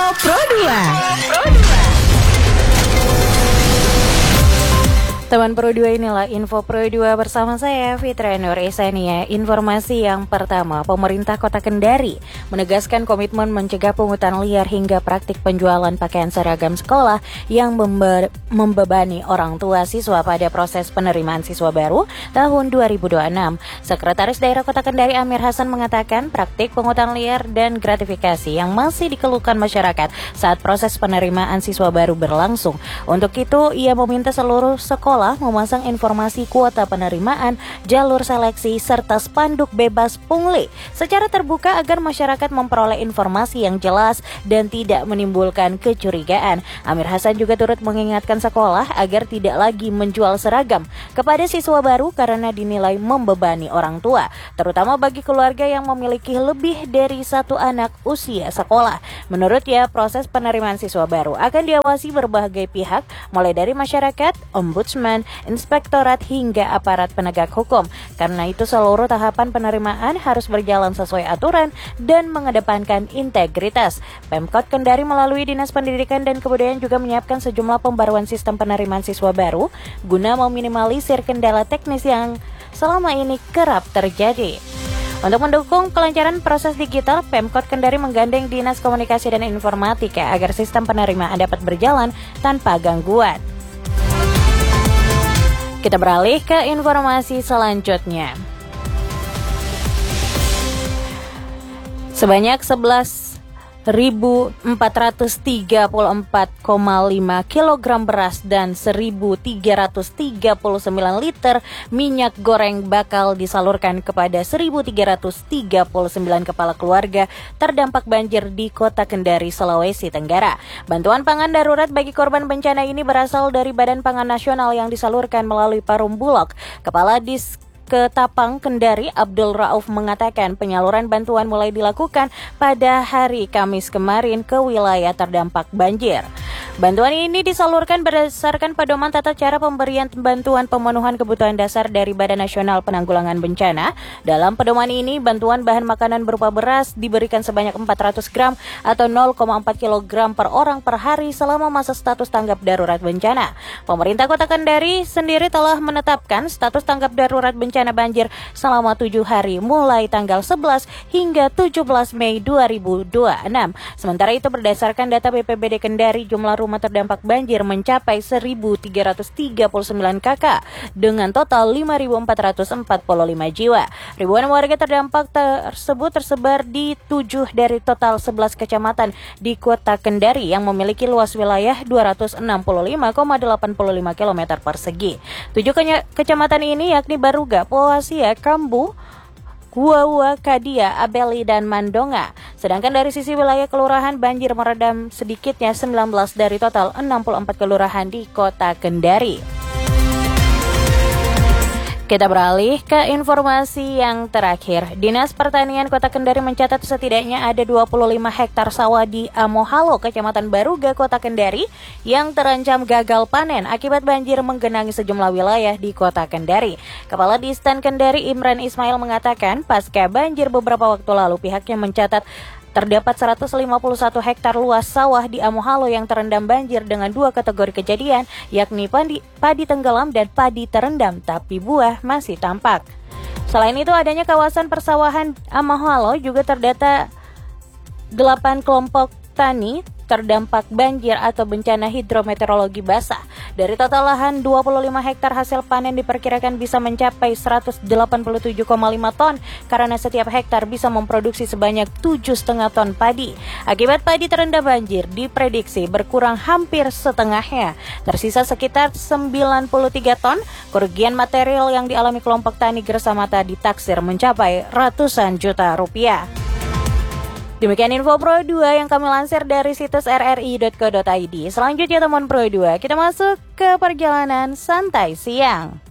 Pro 2. Teman Pro 2, inilah Info Pro 2 bersama saya Fitra Nur Isania. Informasi yang pertama, pemerintah Kota Kendari menegaskan komitmen mencegah pungutan liar hingga praktik penjualan pakaian seragam sekolah yang membebani orang tua siswa pada proses penerimaan siswa baru tahun 2026. Sekretaris Daerah Kota Kendari Amir Hasan mengatakan praktik pungutan liar dan gratifikasi yang masih dikeluhkan masyarakat saat proses penerimaan siswa baru berlangsung. Untuk itu, ia meminta seluruh sekolah memasang informasi kuota penerimaan, jalur seleksi, serta spanduk bebas pungli secara terbuka agar masyarakat memperoleh informasi yang jelas dan tidak menimbulkan kecurigaan. Amir Hasan juga turut mengingatkan sekolah agar tidak lagi menjual seragam kepada siswa baru karena dinilai membebani orang tua, terutama bagi keluarga yang memiliki lebih dari satu anak usia sekolah. Menurutnya, proses penerimaan siswa baru akan diawasi berbagai pihak, mulai dari masyarakat, ombudsman, inspektorat hingga aparat penegak hukum. Karena itu seluruh tahapan penerimaan harus berjalan sesuai aturan dan mengedepankan integritas. Pemkot Kendari melalui Dinas Pendidikan dan Kebudayaan juga menyiapkan sejumlah pembaruan sistem penerimaan siswa baru guna meminimalisir kendala teknis yang selama ini kerap terjadi. Untuk mendukung kelancaran proses digital, Pemkot Kendari menggandeng Dinas Komunikasi dan Informatika agar sistem penerimaan dapat berjalan tanpa gangguan. Kita beralih ke informasi selanjutnya. Sebanyak 11.434,5 kg beras dan 1.339 liter minyak goreng bakal disalurkan kepada 1.339 kepala keluarga terdampak banjir di Kota Kendari, Sulawesi Tenggara. Bantuan pangan darurat bagi korban bencana ini berasal dari Badan Pangan Nasional yang disalurkan melalui Perum Bulog. Kepala Ketapang Kendari Abdul Rauf mengatakan penyaluran bantuan mulai dilakukan pada hari Kamis kemarin ke wilayah terdampak banjir. Bantuan ini disalurkan berdasarkan pedoman tata cara pemberian bantuan pemenuhan kebutuhan dasar dari Badan Nasional Penanggulangan Bencana. Dalam pedoman ini, bantuan bahan makanan berupa beras diberikan sebanyak 400 gram atau 0,4 kg per orang per hari selama masa status tanggap darurat bencana. Pemerintah Kota Kendari sendiri telah menetapkan status tanggap darurat bencana banjir selama 7 hari mulai tanggal 11 hingga 17 Mei 2026. Sementara itu, berdasarkan data BPBD Kendari, jumlah rumah terdampak banjir mencapai 1.339 kakak dengan total 5.445 jiwa. Ribuan warga terdampak tersebut tersebar di 7 dari total 11 kecamatan di Kota Kendari yang memiliki luas wilayah 265,85 km persegi. 7 kecamatan ini yakni Baruga, Poasia, Kambu, Guawa, Kadia, Abeli, dan Mandonga. Sedangkan dari sisi wilayah kelurahan, banjir meredam sedikitnya 19 dari total 64 kelurahan di Kota Kendari. Kita beralih ke informasi yang terakhir. Dinas Pertanian Kota Kendari mencatat setidaknya ada 25 hektar sawah di Amohalo, Kecamatan Baruga, Kota Kendari yang terancam gagal panen akibat banjir menggenangi sejumlah wilayah di Kota Kendari. Kepala Distan Kendari Imran Ismail mengatakan pasca banjir beberapa waktu lalu pihaknya mencatat terdapat 151 hektar luas sawah di Amohalo yang terendam banjir dengan 2 kategori kejadian, yakni padi tenggelam dan padi terendam, tapi buah masih tampak. Selain itu, adanya kawasan persawahan Amohalo juga terdata 8 kelompok tani terdampak banjir atau bencana hidrometeorologi basah. Dari total lahan 25 hektar hasil panen diperkirakan bisa mencapai 187,5 ton karena setiap hektar bisa memproduksi sebanyak 7,5 ton padi. Akibat padi terendam banjir diprediksi berkurang hampir setengahnya. Tersisa sekitar 93 ton. Kerugian material yang dialami kelompok tani Gersamata ditaksir mencapai ratusan juta rupiah. Demikian info Pro 2 yang kami lansir dari situs rri.co.id. Selanjutnya teman Pro 2, kita masuk ke perjalanan santai siang.